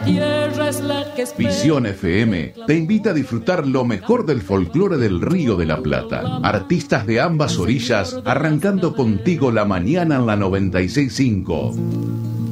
tierra es la que espera. Visión FM te invita a disfrutar lo mejor del folclore del Río de la Plata. Artistas de ambas orillas arrancando contigo la mañana en la 96.5.